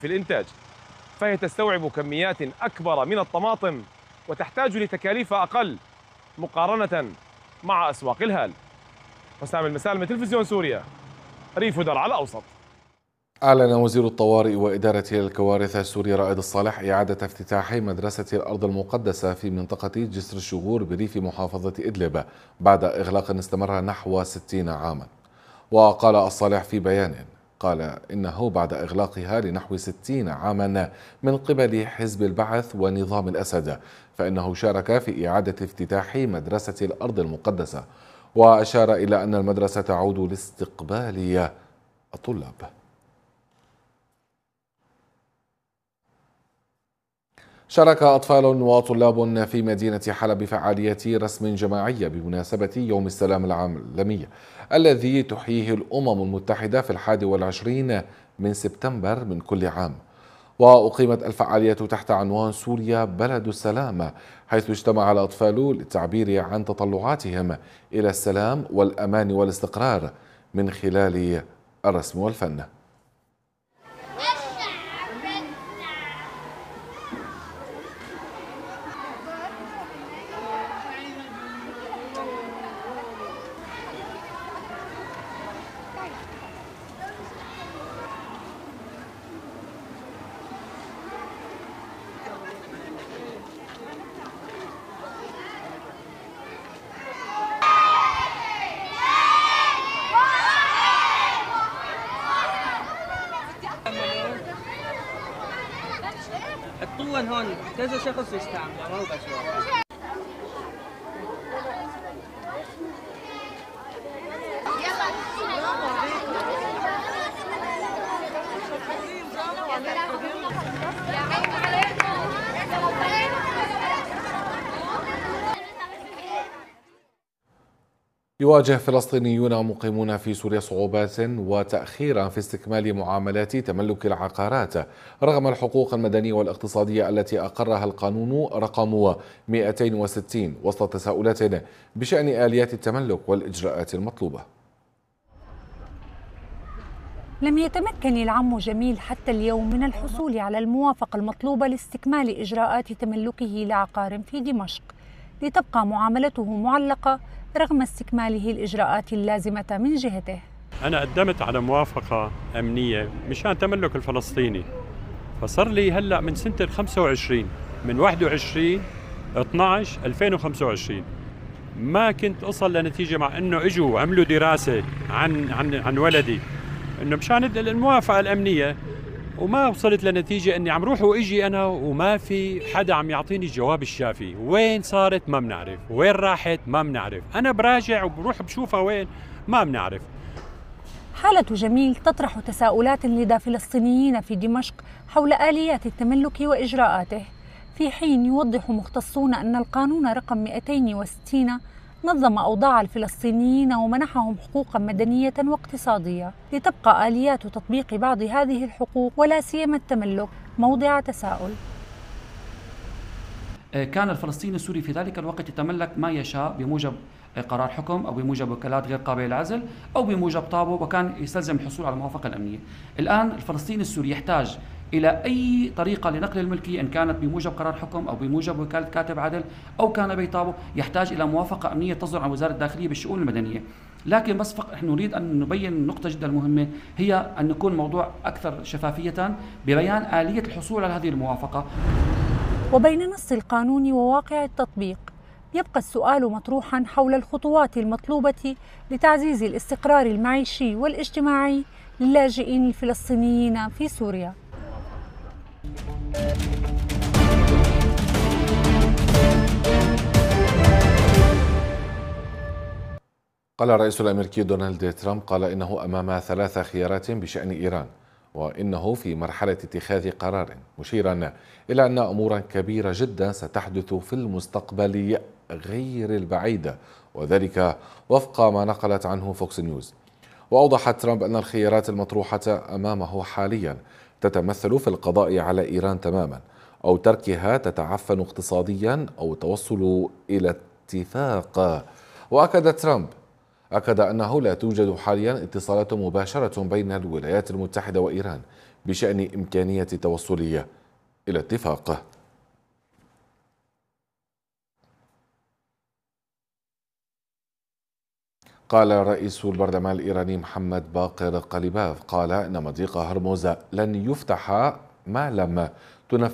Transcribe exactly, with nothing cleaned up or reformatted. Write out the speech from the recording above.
في الإنتاج، فهي تستوعب كميات أكبر من الطماطم وتحتاج لتكاليف أقل مقارنة مع أسواق الهال. حسام المسالمي، تلفزيون سوريا، ريف درعا الأوسط. أعلن وزير الطوارئ وإدارة الكوارث السوري رائد الصالح إعادة افتتاح مدرسة الأرض المقدسة في منطقة جسر الشغور بريف محافظة إدلب بعد إغلاق استمر نحو ستين عاما. وقال الصالح في بيان، قال إنه بعد إغلاقها لنحو ستين عاما من قبل حزب البعث ونظام الأسد، فإنه شارك في إعادة افتتاح مدرسة الأرض المقدسة، وأشار إلى أن المدرسة تعود لاستقبال الطلاب. شارك أطفال وطلاب في مدينة حلب بفعاليات رسم جماعية بمناسبة يوم السلام العالمي الذي تحييه الأمم المتحدة في الحادي والعشرين من سبتمبر من كل عام. وأقيمت الفعالية تحت عنوان سوريا بلد السلام، حيث اجتمع الأطفال للتعبير عن تطلعاتهم إلى السلام والأمان والاستقرار من خلال الرسم والفن. الطول هون كذا شخص يستعمله، مو بس واحد. يواجه فلسطينيون مقيمون في سوريا صعوبات وتأخيرا في استكمال معاملات تملك العقارات رغم الحقوق المدنية والاقتصادية التي أقرها القانون رقم مئتين وستين، وسط تساؤلات بشأن آليات التملك والإجراءات المطلوبة. لم يتمكن العم جميل حتى اليوم من الحصول على الموافقة المطلوبة لاستكمال إجراءات تملكه لعقار في دمشق، لتبقى معاملته معلقة رغم استكماله الإجراءات اللازمة من جهته. أنا قدمت على موافقة أمنية مشان تملك الفلسطيني، فصار لي هلأ من سنة خمسة وعشرين من واحد وعشرين اثنعش ألفين وخمسة وعشرين ما كنت أصل لنتيجة، مع إنه إجوا عملوا دراسة عن عن عن ولدي إنه مشان الموافقة الأمنية، وما وصلت لنتيجة إني عم روح وإجي أنا وما في حدا عم يعطيني الجواب الشافي. وين صارت ما بنعرف، وين راحت ما بنعرف، أنا براجع وبروح بشوفها وين ما بنعرف. حالة جميل تطرح تساؤلات لدى فلسطينيين في دمشق حول آليات التملك وإجراءاته، في حين يوضح مختصون أن القانون رقم مئتين وستين نظم أوضاع الفلسطينيين ومنحهم حقوقا مدنية واقتصادية، لتبقى آليات تطبيق بعض هذه الحقوق ولا سيما التملك موضع تساؤل. كان الفلسطيني السوري في ذلك الوقت يتملك ما يشاء بموجب قرار حكم أو بموجب وكالات غير قابلة للعزل أو بموجب طابو، وكان يستلزم الحصول على الموافقة الأمنية. الآن الفلسطيني السوري يحتاج إلى أي طريقة لنقل الملكية، إن كانت بموجب قرار حكم أو بموجب وكالة كاتب عدل أو كان بطابو، يحتاج إلى موافقة أمنية تصدر عن وزارة الداخلية بالشؤون المدنية. لكن بس فقط نحن نريد أن نبين نقطة جدا مهمة، هي أن يكون الموضوع أكثر شفافية ببيان آلية الحصول على هذه الموافقة. وبين نص القانون وواقع التطبيق يبقى السؤال مطروحا حول الخطوات المطلوبة لتعزيز الاستقرار المعيشي والاجتماعي للاجئين الفلسطينيين في سوريا. قال الرئيس الأمريكي دونالد ترامب قال إنه أمام ثلاث خيارات بشأن إيران، وإنه في مرحلة اتخاذ قرار، مشيرا إلى أن أمورا كبيرة جدا ستحدث في المستقبل غير البعيد، وذلك وفق ما نقلت عنه فوكس نيوز. وأوضح ترامب أن الخيارات المطروحة أمامه حاليا تتمثل في القضاء على إيران تماما، أو تركها تتعفن اقتصاديا، أو التوصل إلى اتفاق. وأكد ترامب أكد أنه لا توجد حاليا اتصالات مباشرة بين الولايات المتحدة وإيران بشأن إمكانية التوصل إلى اتفاق. قال رئيس البرلمان الإيراني محمد باقر قليباف قال إن مضيق هرمز لن يفتح ما لم تنفذ